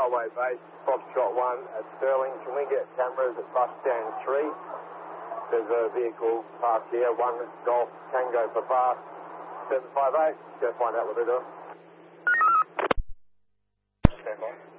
Railway Base, Foxtrot 1 at Stirling. Can we get cameras at bus stand 3? There's a vehicle parked here, 1 Golf Tango Papa 758. Go find out what they're doing. Stand by.